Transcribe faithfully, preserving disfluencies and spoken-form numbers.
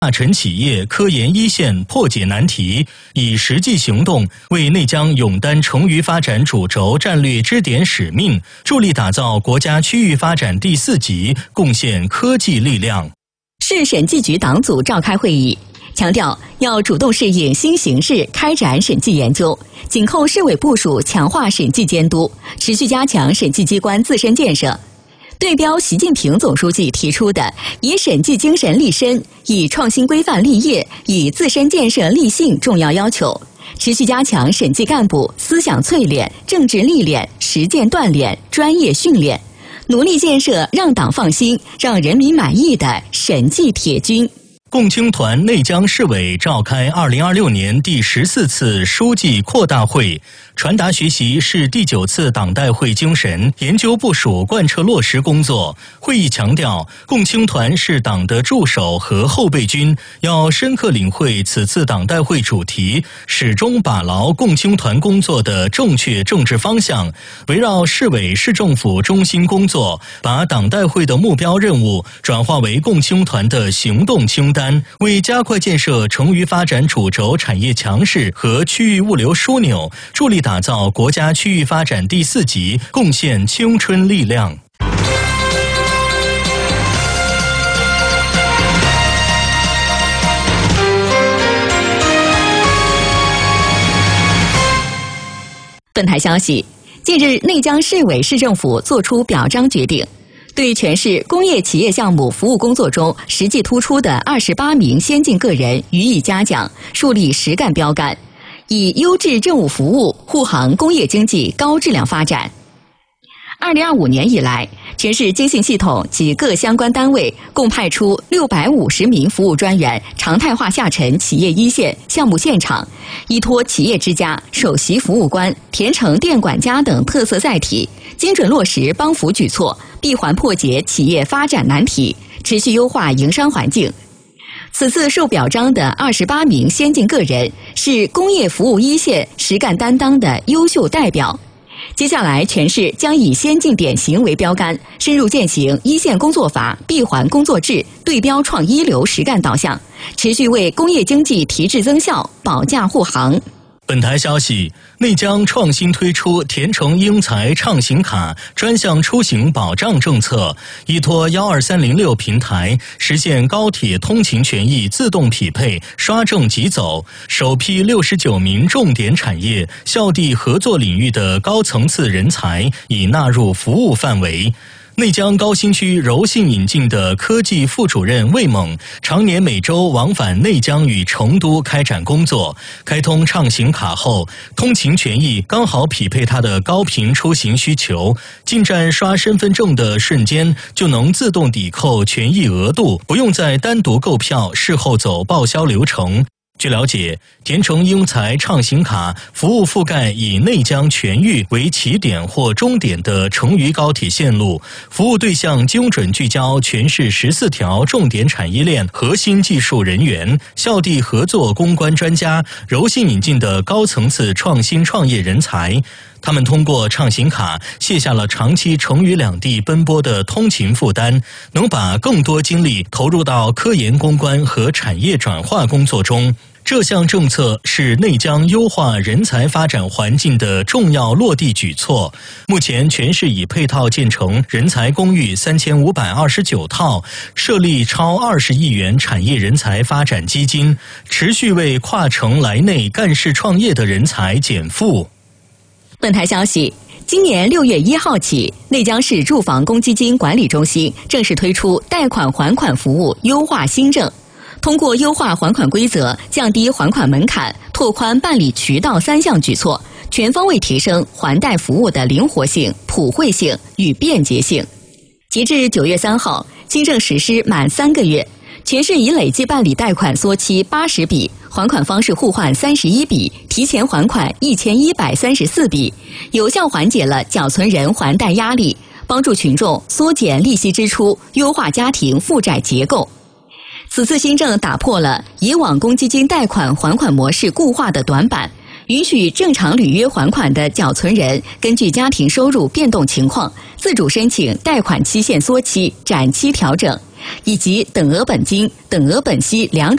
大成企业、科研一线破解难题，以实际行动为内江勇担成渝发展主轴战略支点使命，助力打造国家区域发展第四级，贡献科技力量。 市审计局党组召开会议，强调要主动适应新形势，开展审计研究，紧扣市委部署，强化审计监督，持续加强审计机关自身建设。对标习近平总书记提出的以审计精神立身、以创新规范立业、以自身建设立信重要要求，持续加强审计干部思想淬炼、政治历练、实践锻炼、专业训练，努力建设让党放心、让人民满意的审计铁军。 共青团内江市委召开二零二六年第十四次书记扩大会，传达学习市第九次党代会精神，研究部署贯彻落实工作。会议强调，共青团是党的助手和后备军，要深刻领会此次党代会主题，始终把牢共青团工作的正确政治方向，围绕市委市政府中心工作，把党代会的目标任务转化为共青团的行动清单，为加快建设成渝发展主轴产业强势和区域物流枢纽，助力打造国家区域发展第四级，贡献青春力量。 本台消息，近日内江市委市政府作出表彰决定，对全市工业企业项目服务工作中实际突出的二十八名先进个人予以嘉奖，树立实干标杆，以优质政务服务护航工业经济高质量发展。二零二五年以来，全市经信系统及各相关单位共派出六百五十名服务专员，常态化下沉企业一线、项目现场，依托企业之家、首席服务官、田城店管家等特色载体，精准落实帮扶举措，闭环破解企业发展难题，持续优化营商环境。此次受表彰的二十八名先进个人是工业服务一线实干担当的优秀代表。接下来，全市将以先进典型为标杆，深入践行一线工作法、闭环工作制、对标创一流实干导向，持续为工业经济提质增效、保驾护航。 本台消息，内江创新推出田城英才畅行卡专项出行保障政策，依托一二三零六平台，实现高铁通勤权益自动匹配、刷证即走。首批六十九名重点产业、校地合作领域的高层次人才已纳入服务范围。内江高新区柔信引进的科技副主任魏猛，常年每周往返内江与成都开展工作。开通畅行卡后，通勤权益刚好匹配他的高频出行需求，进站刷身份证的瞬间就能自动抵扣权益额度，不用再单独购票，事后走报销流程。据了解，田城英才畅行卡服务覆盖以内江全域为起点或终点的成渝高铁线路，服务对象精准聚焦全市十四条重点产业链核心技术人员、校地合作公关专家、柔信引进的高层次创新创业人才。他们通过畅行卡卸下了长期成渝两地奔波的通勤负担，能把更多精力投入到科研攻关和产业转化工作中。这项政策是内江优化人才发展环境的重要落地举措。目前全市已配套建成人才公寓三千五百二十九套，设立超二十亿元产业人才发展基金，持续为跨城来内干事创业的人才减负。 本台消息，今年六月一号起，内江市住房公积金管理中心正式推出贷款还款服务优化新政。通过优化还款规则、降低还款门槛、拓宽办理渠道三项举措，全方位提升还贷服务的灵活性、普惠性与便捷性。截至九月三号，新政实施满三个月，全市已累计办理贷款缩期八十笔，还款方式互换三十一笔，提前还款一千一百三十四笔，有效缓解了缴存人还贷压力，帮助群众缩减利息支出，优化家庭负债结构。此次新政打破了以往公积金贷款还款模式固化的短板， 允许正常履约还款的缴存人根据家庭收入变动情况，自主申请贷款期限缩期、展期调整，以及等额本金、等额本息两种